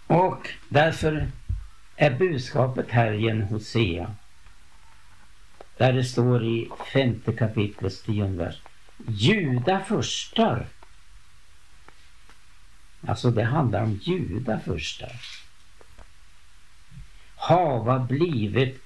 Och därför är budskapet här i en Hosea, där det står i 5:e kapitlets 10:e vers: Juda förstar. Alltså det handlar om Juda förstar. Hava blivit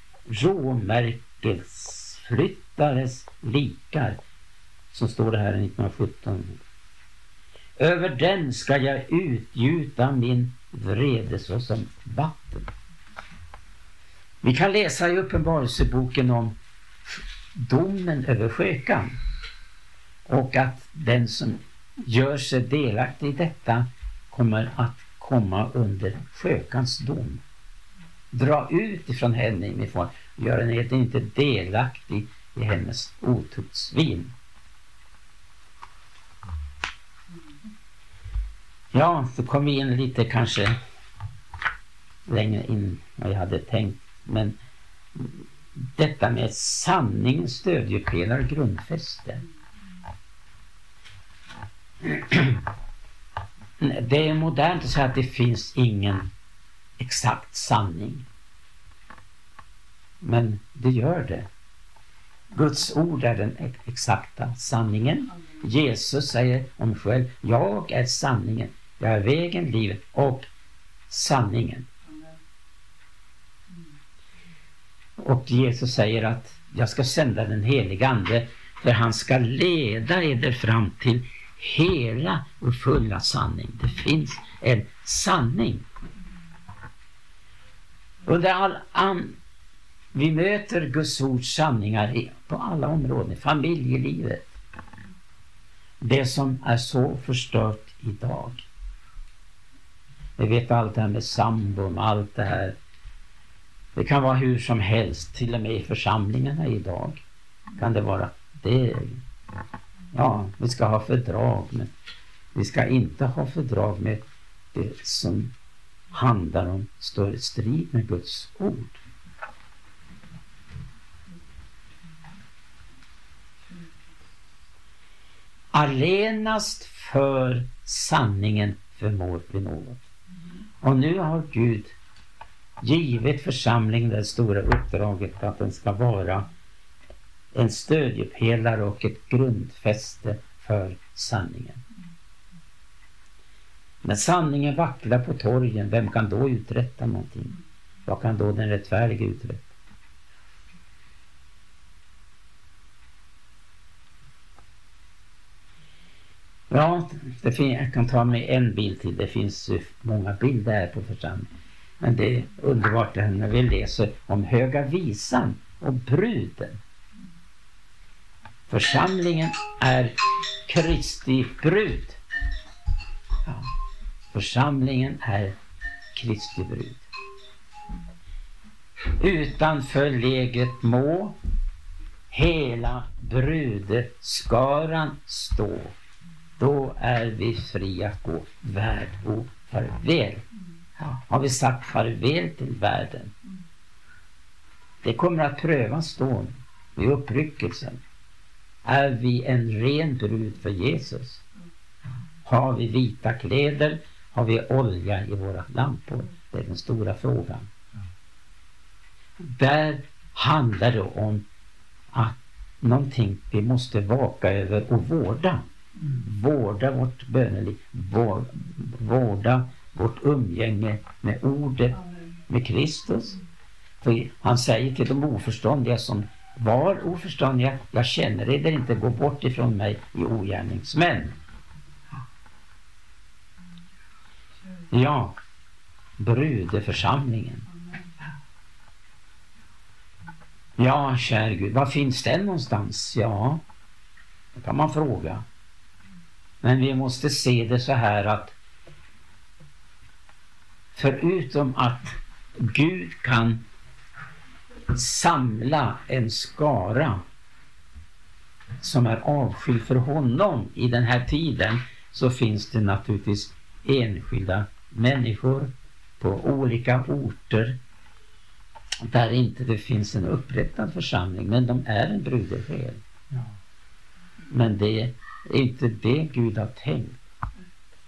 råmärkesflyttares likar, som står det här i 1917. Över den ska jag utgjuta min vrede såsom vatten. Vi kan läsa i Uppenbarelseboken om domen över skökan, och att den som gör sig delaktig i detta kommer att komma under skökans dom. Dra ut ifrån henne ifrån, gör henne inte delaktig i hennes otuktsvin. Ja, så kom vi in lite kanske längre in vad jag hade tänkt. Men detta med sanning, stödjepelare, grundfäste. Det är modernt att säga att det finns ingen exakt sanning. Men det gör det. Guds ord är den exakta sanningen. Jesus säger om själv: jag är sanningen, jag är vägen, livet och sanningen. Och Jesus säger att jag ska sända den helige ande, för han ska leda er fram till hela och fulla sanning. Det finns en sanning. Vi möter Guds ords sanningar på alla områden, familjelivet. Det som är så förstört idag. Vi vet allt det här med sambon, allt det här. Det kan vara hur som helst, till och med i församlingarna idag kan det vara det. Ja, vi ska ha fördrag, men vi ska inte ha fördrag med det som handlar om större strid med Guds ord. Allenast för sanningen förmår vi något. Och nu har Gud givit församlingen det stora uppdraget att den ska vara en stödjepelare och ett grundfäste för sanningen. När sanningen vacklar på torgen, vem kan då uträtta någonting? Vad kan då den rättfärdige uträtta? Ja, jag kan ta med en bild till. Det finns många bilder här på församlingen. Men det är underbart det här när vi läser om höga visan och bruden. Församlingen är Kristi brud. Ja, församlingen är Kristi brud. Utanför lägret må hela brudeskaran stå. Då är vi fria att gå värld och farväl. Ja, har vi sagt farväl till världen? Det kommer att prövas då vid uppryckelsen. Är vi en ren brud för Jesus? Har vi vita kläder? Har vi olja i våra lampor? Det är den stora frågan. Där handlar det om att någonting vi måste vaka över och vårda. Vårda vårt böneliv, vårda vårt umgänge med ordet, med Kristus. För han säger till de oförståndiga som var oförståndiga: jag känner er inte, gå bort ifrån mig i ogärningsmän. Ja, brudeförsamlingen. Ja, kär Gud, var finns den någonstans? Ja, det kan man fråga. Men vi måste se det så här att förutom att Gud kan samla en skara som är avskild för honom i den här tiden, så finns det naturligtvis enskilda människor på olika orter där inte det finns en upprättad församling, men de är en brudesjäl. Ja. Men det är inte det Gud har tänkt.